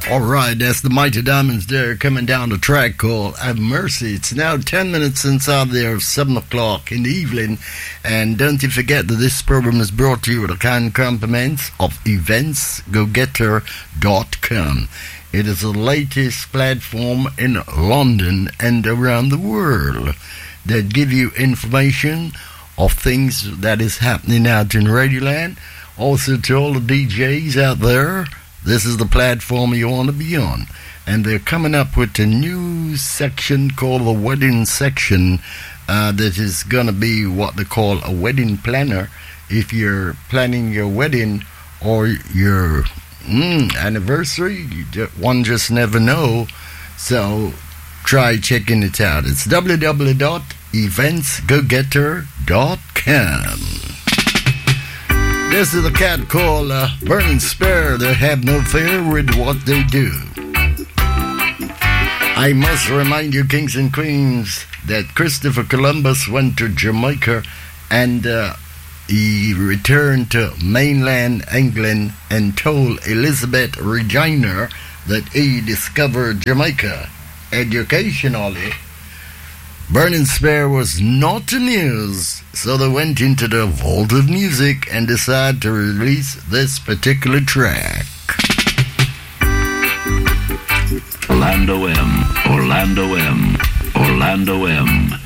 Alright, that's the Mighty Diamonds there coming down the track called Have Mercy. It's now 10 minutes since out there, 7 o'clock in the evening. And don't you forget that this program is brought to you with the kind compliments of eventsgogetter.com. It is the latest platform in London and around the world that give you information of things that is happening out in Radioland. Also to all the DJs out there, this is the platform you want to be on. And they're coming up with a new section called the wedding section that is going to be what they call a wedding planner. If you're planning your wedding or your anniversary, one just never know. So try checking it out. It's www.eventsgogetter.com. This is a cat called Burning Spear. They have no fear with what they do. I must remind you, kings and queens, that Christopher Columbus went to Jamaica and he returned to mainland England and told Elizabeth Regina that he discovered Jamaica educationally. Burning Spear was not amused, so they went into the vault of music and decided to release this particular track. Orlando M, Orlando M, Orlando M.